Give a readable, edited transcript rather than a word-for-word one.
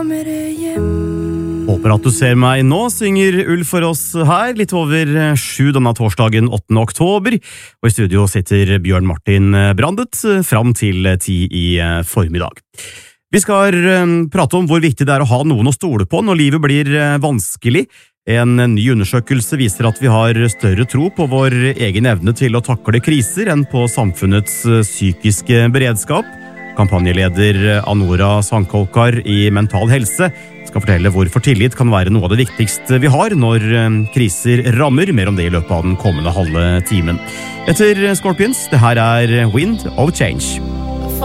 Håper at du ser meg nå, synger Ulf for oss her, litt over 7 denne torsdagen 8. oktober, og i studio sitter Bjørn Martin Brandet fram til 10 i formiddag. Vi skal prate om hvor viktig det er å ha noen å stole på når livet blir vanskelig. En ny undersøkelse viser at vi har større tro på vår egen evne til å takle kriser enn på samfunnets psykiske beredskap. Kampanjeleder Anora Sankolkar i Mental Helse skal fortelle hvorfor tillit kan være noe av det viktigste vi har når kriser rammer. Mer om det i løpet av den kommende halve timen. Etter Scorpions, det her er Wind of Change.